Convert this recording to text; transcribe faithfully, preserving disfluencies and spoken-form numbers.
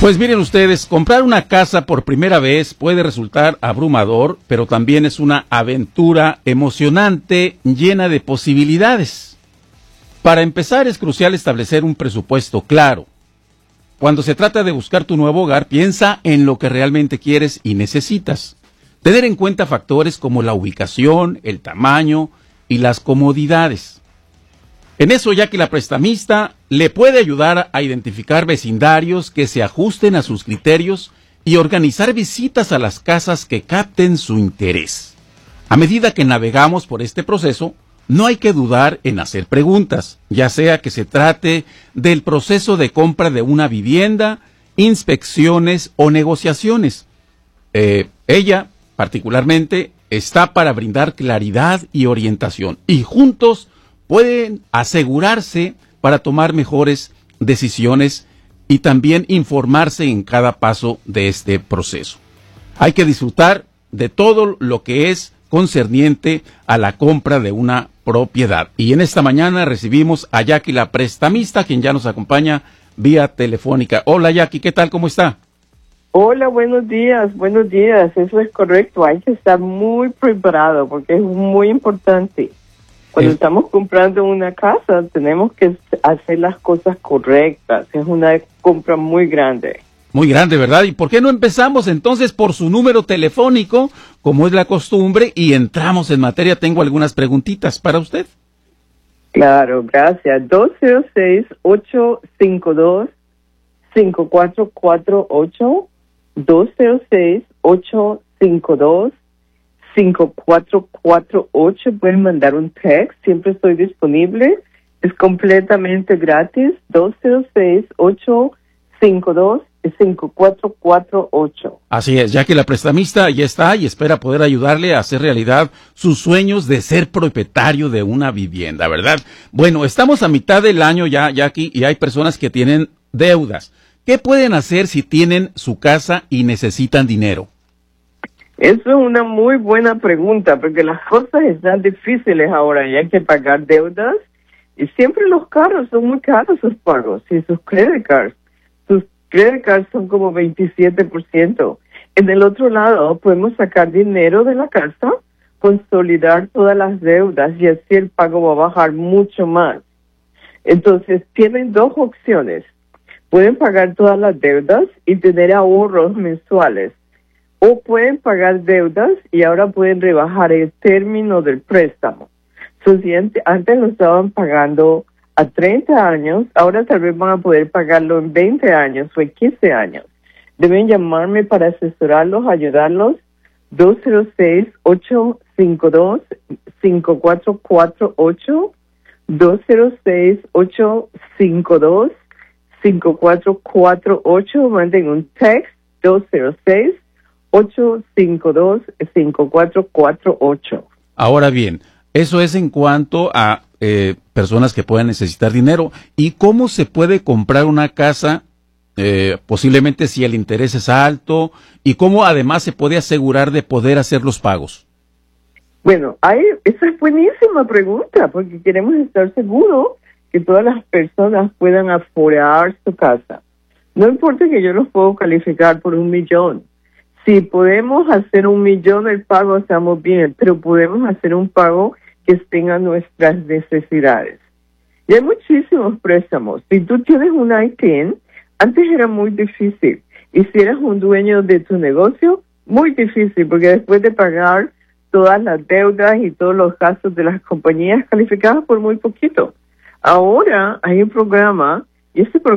Pues miren ustedes, comprar una casa por primera vez puede resultar abrumador, pero también es una aventura emocionante, llena de posibilidades. Para empezar, es crucial establecer un presupuesto claro. Cuando se trata de buscar tu nuevo hogar, piensa en lo que realmente quieres y necesitas. Tener en cuenta factores como la ubicación, el tamaño y las comodidades. En eso, Jackie la prestamista le puede ayudar a identificar vecindarios que se ajusten a sus criterios y organizar visitas a las casas que capten su interés. A medida que navegamos por este proceso, no hay que dudar en hacer preguntas, ya sea que se trate del proceso de compra de una vivienda, inspecciones o negociaciones. Eh, ella, particularmente, está para brindar claridad y orientación, y juntos pueden asegurarse para tomar mejores decisiones y también informarse en cada paso de este proceso. Hay que disfrutar de todo lo que es concerniente a la compra de una propiedad. Y en esta mañana recibimos a Jackie la prestamista, quien ya nos acompaña vía telefónica. Hola Jackie, ¿qué tal? ¿Cómo está? Hola, buenos días, buenos días. Eso es correcto. Hay que estar muy preparado porque es muy importante. Cuando estamos comprando una casa, tenemos que hacer las cosas correctas. Es una compra muy grande. Muy grande, ¿verdad? ¿Y por qué no empezamos entonces por su número telefónico, como es la costumbre, y entramos en materia? Tengo algunas preguntitas para usted. Claro, gracias. dos cero seis, ocho cinco dos, cinco cuatro cuatro ocho. dos cero seis, ocho cinco dos, cinco cuatro cuatro ocho. Pueden mandar un text, siempre estoy disponible, es completamente gratis. Dos cero seis, ocho cinco dos, cinco cuatro cuatro ocho. Así es, Jackie la prestamista ya está y espera poder ayudarle a hacer realidad sus sueños de ser propietario de una vivienda, ¿verdad? Bueno, estamos a mitad del año ya, Jackie, y hay personas que tienen deudas. ¿Qué pueden hacer si tienen su casa y necesitan dinero? Eso es una muy buena pregunta, porque las cosas están difíciles ahora y hay que pagar deudas. Y siempre los carros son muy caros sus pagos y sus credit cards. Sus credit cards son como veintisiete por ciento. En el otro lado, podemos sacar dinero de la casa, consolidar todas las deudas y así el pago va a bajar mucho más. Entonces, tienen dos opciones. Pueden pagar todas las deudas y tener ahorros mensuales. O pueden pagar deudas y ahora pueden rebajar el término del préstamo. So, si antes lo estaban pagando a treinta años, ahora tal vez van a poder pagarlo en veinte años o en quince años. Deben llamarme para asesorarlos, ayudarlos. dos cero seis, ocho cinco dos, cinco cuatro cuatro ocho. dos cero seis, ocho cinco dos, cinco cuatro cuatro ocho. Manden un text. dos cero seis, ocho cinco dos, cinco cuatro cuatro ocho. Ahora bien, eso es en cuanto a eh, personas que puedan necesitar dinero. ¿Y cómo se puede comprar una casa, eh, posiblemente si el interés es alto? ¿Y cómo además se puede asegurar de poder hacer los pagos? Bueno, hay, esa es buenísima pregunta, porque queremos estar seguros que todas las personas puedan aforar su casa. No importa que yo los puedo calificar por un millón. Si podemos hacer un millón el pago, estamos bien, pero podemos hacer un pago que tenga nuestras necesidades. Y hay muchísimos préstamos. Si tú tienes un I T N, antes era muy difícil. Y si eres un dueño de tu negocio, muy difícil, porque después de pagar todas las deudas y todos los gastos de las compañías, calificabas por muy poquito. Ahora hay un programa, y este programa